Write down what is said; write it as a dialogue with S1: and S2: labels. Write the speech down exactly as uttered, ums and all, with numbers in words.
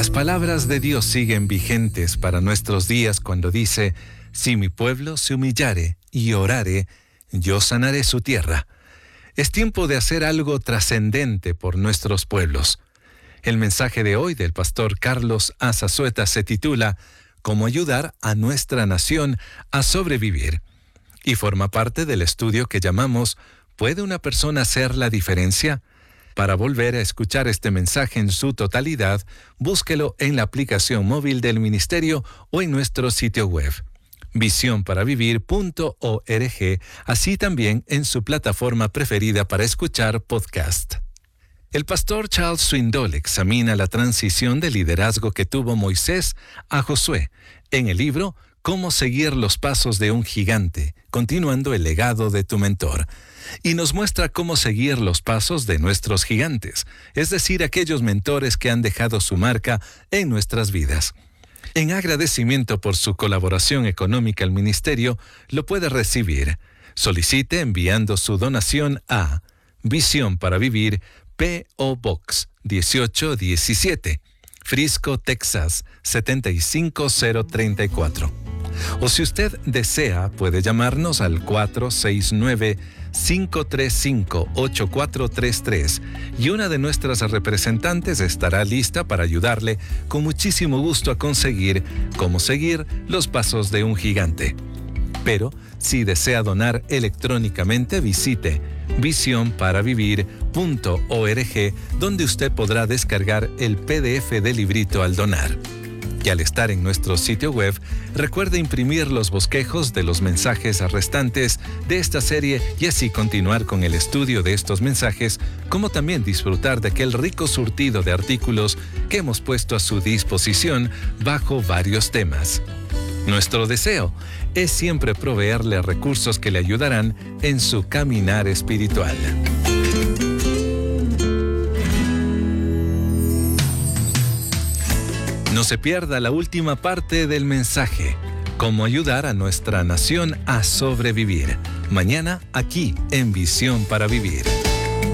S1: Las palabras de Dios siguen vigentes para nuestros días cuando dice: si mi pueblo se humillare y orare, yo sanaré su tierra. Es tiempo de hacer algo trascendente por nuestros pueblos. El mensaje de hoy del pastor Carlos Azazueta se titula «Cómo ayudar a nuestra nación a sobrevivir» y forma parte del estudio que llamamos ¿Puede una persona hacer la diferencia? Para volver a escuchar este mensaje en su totalidad, búsquelo en la aplicación móvil del ministerio o en nuestro sitio web, visión para vivir punto org, así también en su plataforma preferida para escuchar podcast. El pastor Charles Swindoll examina la transición de liderazgo que tuvo Moisés a Josué en el libro Cómo seguir los pasos de un gigante, continuando el legado de tu mentor, y nos muestra cómo seguir los pasos de nuestros gigantes, es decir, aquellos mentores que han dejado su marca en nuestras vidas. En agradecimiento por su colaboración económica al ministerio, lo puede recibir. Solicite enviando su donación a Visión para Vivir, P O Box dieciocho diecisiete, Frisco, Texas setenta y cinco cero treinta y cuatro. O si usted desea, puede llamarnos al cuatro seis nueve, cinco tres cinco, ocho cuatro tres tres y una de nuestras representantes estará lista para ayudarle con muchísimo gusto a conseguir cómo seguir los pasos de un gigante. Pero, si desea donar electrónicamente, visite visión para vivir punto org, donde usted podrá descargar el P D F del librito al donar. Y al estar en nuestro sitio web, recuerde imprimir los bosquejos de los mensajes restantes de esta serie y así continuar con el estudio de estos mensajes, como también disfrutar de aquel rico surtido de artículos que hemos puesto a su disposición bajo varios temas. Nuestro deseo es siempre proveerle recursos que le ayudarán en su caminar espiritual. No se pierda la última parte del mensaje, cómo ayudar a nuestra nación a sobrevivir. Mañana aquí en Visión para Vivir.